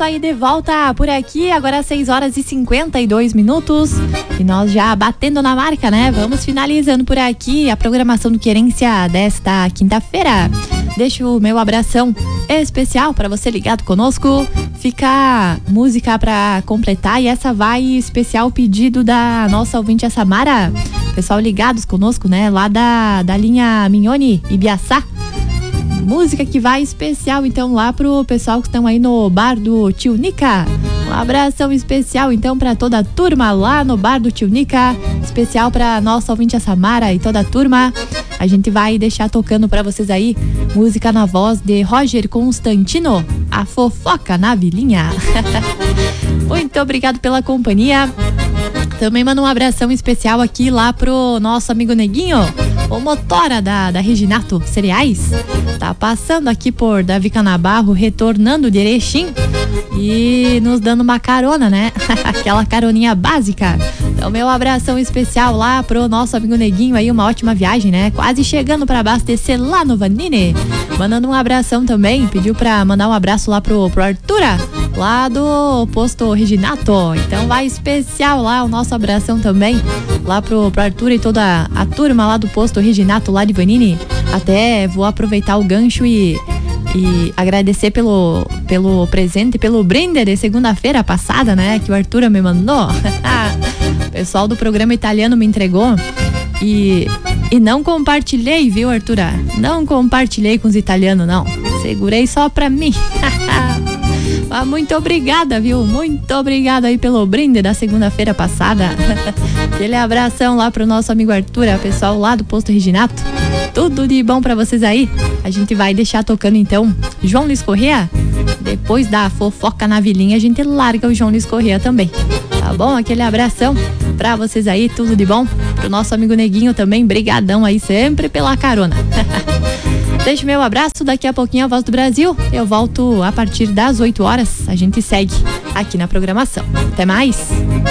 isso aí, de volta por aqui, agora 6h52. E nós já batendo na marca, né? Vamos finalizando por aqui a programação do Querência desta quinta-feira. Deixo o meu abração especial para você ligado conosco. Fica música para completar e essa vai especial pedido da nossa ouvinte, a Samara. Pessoal ligados conosco, né? Lá da linha Mignone e Biaçá. Música que vai especial, então, lá pro pessoal que estão aí no bar do Tio Nica. Um abração especial, então, para toda a turma lá no bar do Tio Nica. Especial para nossa ouvinte, a Samara, e toda a turma. A gente vai deixar tocando para vocês aí música na voz de Roger Constantino, a fofoca na vilinha. Muito obrigado pela companhia. Também mando um abração especial aqui lá pro nosso amigo Neguinho, o motora da Reginato Cereais. Tá passando aqui por Davi Canabarro, retornando de Erechim e nos dando uma carona, né? Aquela caroninha básica. Então, meu abração especial lá pro nosso amigo Neguinho aí, uma ótima viagem, né? Quase chegando para abastecer lá no Vanini. Mandando um abração também, pediu pra mandar um abraço lá pro Artura, lá do posto Reginato. Então vai especial lá o nosso abração também, lá pro Artura e toda a turma lá do posto Reginato, lá de Vanini. Até vou aproveitar o gancho e agradecer pelo presente, pelo brinde de segunda-feira passada, né? Que o Artura me mandou. O pessoal do programa italiano me entregou e não compartilhei, viu, Artura? Não compartilhei com os italianos, não. Segurei só pra mim. Mas muito obrigada, viu? Muito obrigada aí pelo brinde da segunda-feira passada. Aquele abração lá pro nosso amigo Artura, pessoal lá do posto Reginato. Tudo de bom pra vocês aí. A gente vai deixar tocando então João Luiz Corrêa. Depois da fofoca na vilinha, a gente larga o João Luiz Corrêa também. Tá bom? Aquele abração pra vocês aí, tudo de bom. Pro nosso amigo Neguinho também, brigadão aí sempre pela carona. Deixo meu abraço, daqui a pouquinho a Voz do Brasil. Eu volto a partir das 8 horas. A gente segue aqui na programação. Até mais!